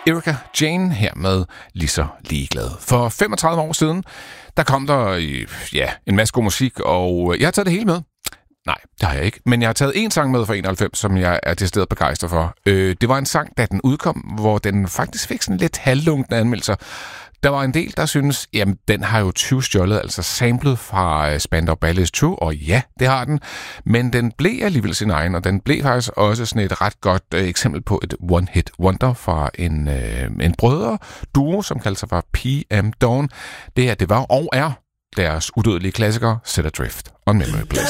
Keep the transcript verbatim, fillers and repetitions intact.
Erika Jane her med Lige så ligeglad. For femogtredive år siden, der kom der ja, en masse god musik, og jeg har taget det hele med. Nej, det har jeg ikke. Men jeg har taget en sang med fra enoghalvfems, som jeg er til stedet begejstret for. Øh, det var en sang, da den udkom, hvor den faktisk fik sådan lidt halvlunkne anmeldelser. Der var en del, der synes, jamen, den har jo tyve-stjålet, altså samlet fra Spandau Ballet's True, og ja, det har den. Men den blev alligevel sin egen, og den blev faktisk også sådan et ret godt øh, eksempel på et one-hit wonder fra en, øh, en brødre-duo, som kalder sig for P M Dawn. Det er, det var og er deres udødelige klassiker, Set Adrift on Memory Place.